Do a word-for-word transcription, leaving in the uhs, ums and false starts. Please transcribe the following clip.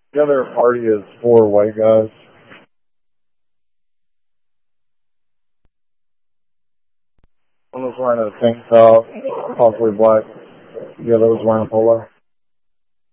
The other party is four white guys. One was wearing a tank top, possibly black. The other was wearing a polo.